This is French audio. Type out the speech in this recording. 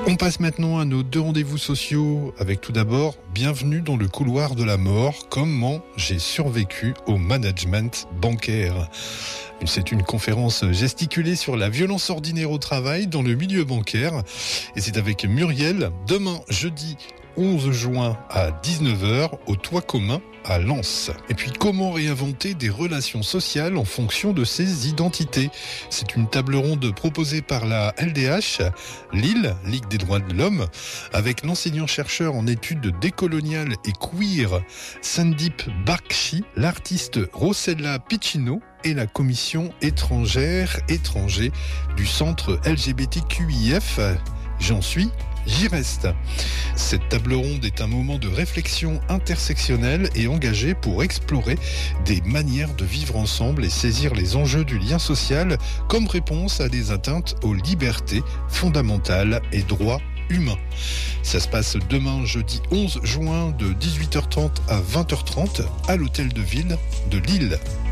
On passe maintenant à nos 2 rendez-vous sociaux avec tout d'abord bienvenue dans le couloir de la mort, comment j'ai survécu au management bancaire. C'est une conférence gesticulée sur la violence ordinaire au travail dans le milieu bancaire et c'est avec Muriel demain jeudi 11 juin à 19h au Toit commun à Lens. Et puis comment réinventer des relations sociales en fonction de ses identités. C'est une table ronde proposée par la LDH, Lille, Ligue des droits de l'homme, avec l'enseignant-chercheur en études décoloniales et queer Sandeep Bakshi, l'artiste Rossella Piccino et la commission étrangers du centre LGBTQIF. J'en suis, j'y reste. Cette table ronde est un moment de réflexion intersectionnelle et engagée pour explorer des manières de vivre ensemble et saisir les enjeux du lien social comme réponse à des atteintes aux libertés fondamentales et droits humains. Ça se passe demain jeudi 11 juin de 18h30 à 20h30 à l'hôtel de ville de Lille.